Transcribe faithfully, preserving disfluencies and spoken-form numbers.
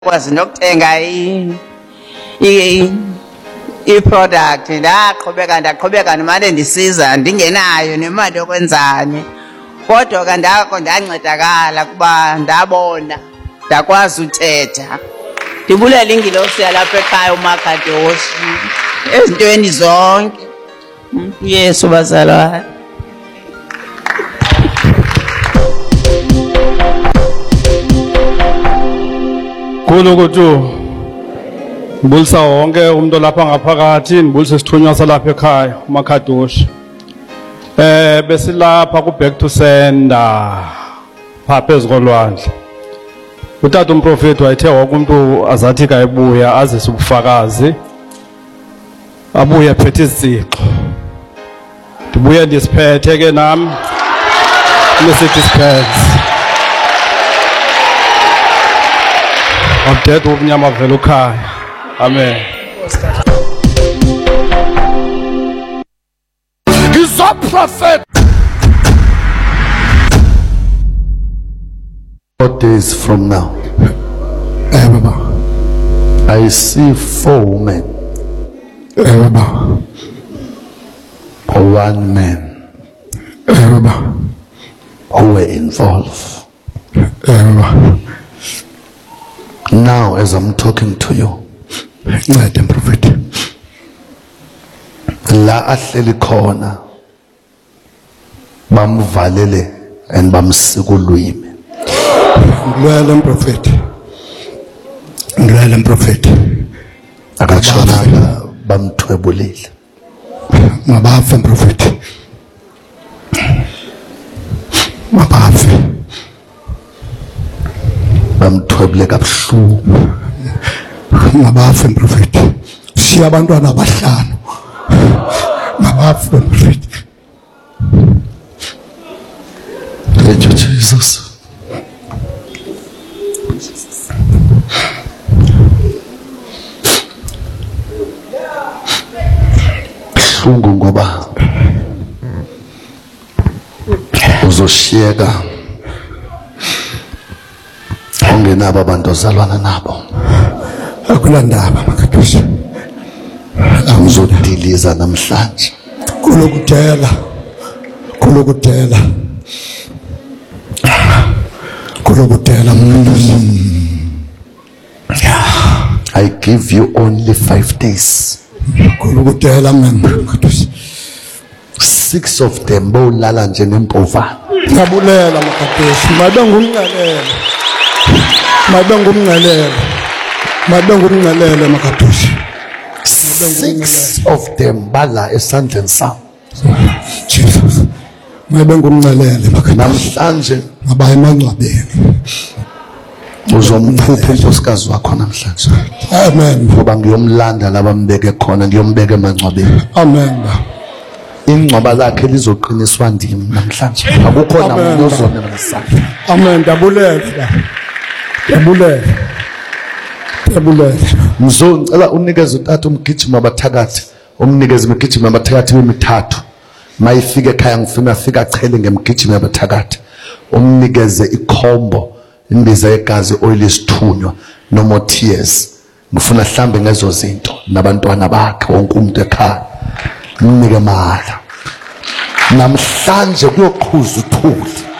kwazi nokuthenga i i i-product ndaqhubeka ndaqhubeka nemali ndisiza ndingenayo nemali yokwenzani kodwa ke ndako ndancedakala kuba ndabona ndakwazi uthetha ndibulela ingilosi yalapha ekhaya uMakadoshi ezintweni zonke Yesu bazalwane kulo kuthi ngibulisa wonke umuntu lapha ngaphakathi ngibulisa isithunywa salapha ekhaya uMakadoshi eh besilapha ku back to sender pha phezukolwandle utata umprofeti wayethe wonke umuntu azathi kayibuya azise ubufakazi abuye phethe izixo ndibuye ndisiphethe ke nami nesithi siphethe Abdet ubunyama vele ukhaya amen He's a prophet. Four days from now, I see four women, one man who were involved. Now, as I'm talking to you, prophet, la ahleli khona bamvalele and bamsikulwimi. Ngilwela prophet. Ngilwela prophet. Akatshonanga bamthwebulile. Mabafe prophet. Mabafe. Bamthwebule kabuhlungu. Mabafe prophet. Siya abantwana abahlanu. Mabafe prophet. Thank you, Jesus. Buhlungu ngoba uzoshiyeka ungenabo abantu ozalwana nabo. Akulandaba Makadoshi. Angizodiliza namhlanje. Kulokudela. Kulokudela. Kulokudela I give you only five days. Kulokudela Makadoshi. Six of them bowulala nje nempova. Ngabulela Makadoshi. Mabe ngumnqalele. Mabe ngumnqalele. Mabe ngumnqalele Makadoshi. Six of them bala esandleni sam. Jesus. Mabe ngumnqalele Makadoshi. Namhlanje ngabaya emangcwabeni. Uzomphupha unkosikazi wakho namhlanje. Amen. Ngoba ngiyomlanda laba mbeke khona ngiyombeka emangcwabeni. Amen. Ingcwaba lakhe lizoqiniswa ndimi namhlanje. Akukho namuntu ozonelisa. Amen. Dabulela. Dabulela. Dabulela. Ngizocela unikeze utata umgijima abathakathi. Umnikeze umgijima abathakathi bemithathu. Mayifike ekhaya ngifuna afika achele ngemgijima abathakathi. Umnikeze ikhombo imbiza yegazi oil isithunywa no more tears. Ngifuna hlambe ngezo zinto nabantwana bakhe wonke umuntu ekhaya. Mnike mala. Namhlanje kuyoqhuza uthuli.